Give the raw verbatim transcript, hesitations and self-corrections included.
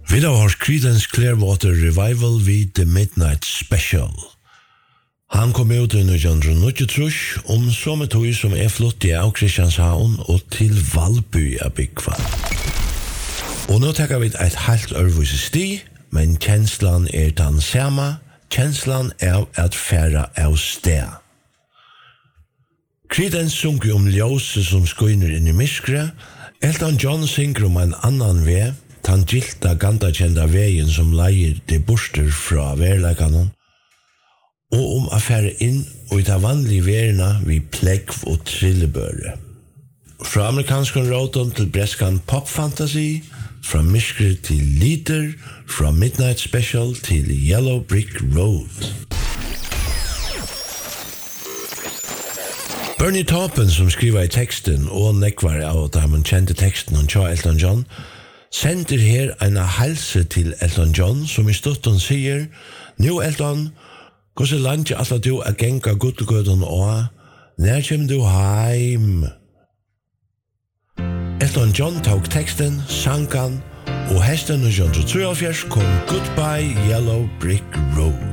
Vi har hørt Creedence Clearwater Revival vid The Midnight Special. Han kom ut i nitjan níggjuogtrýss om samme tog som er flott i av Kristianshavn og til Valby av Bygva. Og nå takker vi et helt ørvise sti, men kjenslan er den samme, kjenslan er at færa av sted. Creedence sunker om ljóset som skøyner inn i myskre, Elton John synger om en annan vei, tan gilta ganda kjenda veien som leier de borster fra verleikanon, og om affære inn og i ta vanlige verena vi plekv og trillebøre. Fra amerikanskan rådom til breskan pop-fantasy, fra myskre til Leader, fra Midnight Special til Yellow Brick Road. Bernie Taupin, som skriver i teksten, og nekvar av at han kjente teksten om Tja Elton John, sender her en helse til Elton John, som i stutten sier, «Nu Elton, hvordan langt er at du er genga gudgøden og, når kommer du heim?» Elton John tok teksten, sangan, og hesten nitjan níggjuogtrýoghálvfjerðs kom Goodbye Yellow Brick Road.